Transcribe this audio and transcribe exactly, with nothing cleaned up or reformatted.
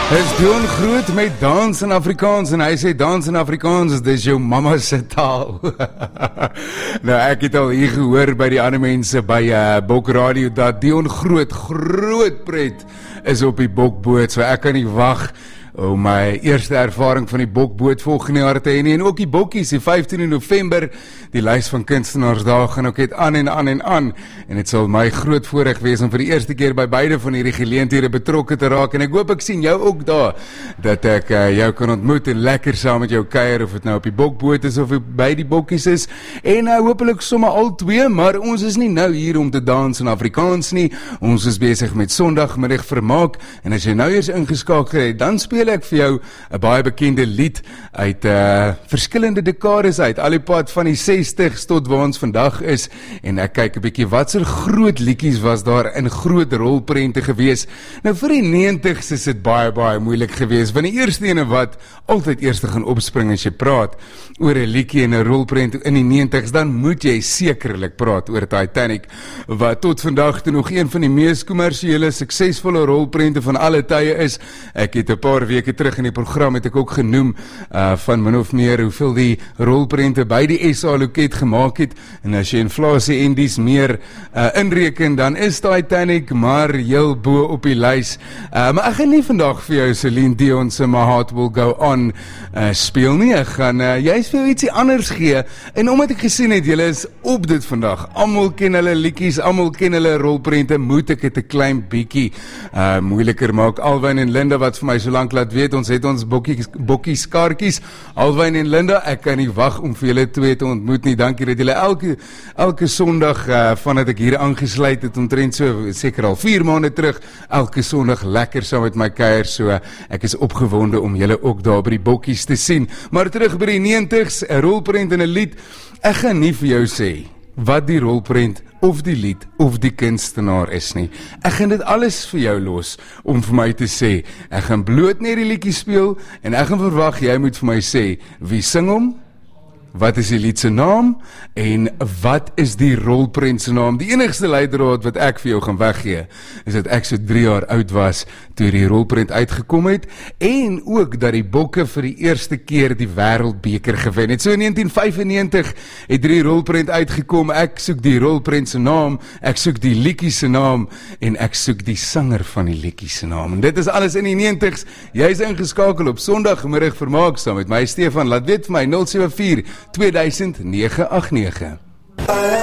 Is Dion Groot met dans in Afrikaans en hy sê dans in Afrikaans, dis jou mama se taal. Nou ek het al hier gehoor by die ander mense by uh, Bok Radio dat Dion Groot groot pret is op die Bokboot, so ek kan nie wag om my eerste ervaring van die Bokboot volgende jaar te hê nie. En ook die Bokkies, die vyftiende November, die lys van kunstenaarsdae gaan ook net aan en aan en aan. En dit sal my groot voorreg wees om vir die eerste keer by beide van hierdie geleenthede betrokke te raak. En ek hoop ek sien jou ook daar, dat ek uh, jou kan ontmoet en lekker saam met jou kuier, of het nou op die Bokboot is of by die Bokkies is. En uh, hopelik sommer al twee, maar ons is nie nou hier om te dans in Afrikaans nie. Ons is besig met Sondagmiddag vermaak. En as jy nou eers ingeskakel het, dan speel ek vir jou 'n baie bekende lied uit uh, verskillende dekades uit, al die pad van die sestig's tot waar ons vandag is, en ek kyk 'n bietjie wat se groot liedjies was daar in groot rolprente gewees. Nou vir die negentig's is dit baie baie moeilik gewees, want die eerste ene wat altyd eers gaan opspring as jy praat oor 'n liedjie en 'n rolprent in die negentig's, dan moet jy sekerlik praat oor Titanic, wat tot vandag toe nog een van die mees kommersiële, suksesvolle rolprente van alle tye is. Ek het 'n paar weke terug in die program het ek ook genoem uh, van min of meer hoeveel die rolprente by die S A loket gemaak het, en as jy inflasie en dies meer uh, inreken, dan is Titanic maar heel bo op die lys. Uh, maar ek gaan nie vandag vir jou Celine Dion se My Heart Will Go On uh, speel nie. Ek gaan uh, juist vir jou ietsie anders gee, en omdat ek gesien het, julle is op dit vandag, almal ken hulle liedjies, almal ken hulle rolprente, moet ek het 'n klein bietjie uh, moeiliker maak. Alwyn en Linda wat vir my so lank laat weet, ons het ons bokkies, bokkies kaartjies. Alwyn en Linda, ek kan nie wag om vir julle twee te ontmoet nie. Dankie dat julle elke elke Sondag uh, vandat ek hier aangesluit het, omtrent so seker al vier maande terug, elke Sondag lekker saam met my kuier, so uh, ek is opgewonde om julle ook daar by die bokkies te sien. Maar terug by die negentig's, 'n rolprent en 'n lied. Ek gaan nie vir jou sê wat die rolprent of die lied of die kunstenaar is nie. Ek gaan dit alles vir jou los om vir my te sê. Ek gaan bloot net die liedjie speel en ek gaan verwag jy moet vir my sê wie sing hom, wat is die lied se naam en wat is die rolprent se naam. Die enigste leidraad wat ek vir jou gaan weggee is dat ek so drie jaar oud was toe die rolprent uitgekom het, en ook dat die Bokke vir die eerste keer die wêreldbeker gewen het. So in negentien vyfennegentig het die rolprent uitgekom. Ek soek die rolprent se naam, ek soek die liedjie se naam en ek soek die sanger van die liedjie se naam. En dit is alles in die negentig's. Jy is ingeskakel op Sondagmiddag vermaak saam met my Stefan. Laat weet vir my nul sewe vier twee duisend nege agt nege.